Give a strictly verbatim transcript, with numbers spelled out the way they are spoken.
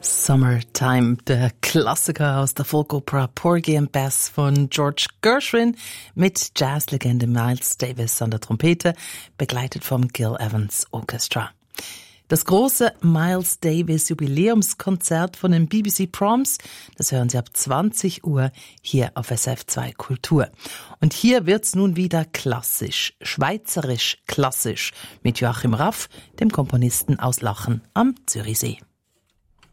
Summertime, der Klassiker aus der Folkoper Porgy and Bess von George Gershwin mit Jazzlegende Miles Davis an der Trompete, begleitet vom Gil Evans Orchestra. Das große Miles Davis Jubiläumskonzert von den B B C Proms, das hören Sie ab zwanzig Uhr hier auf S F zwei Kultur. Und hier wird's nun wieder klassisch, schweizerisch klassisch mit Joachim Raff, dem Komponisten aus Lachen am Zürichsee.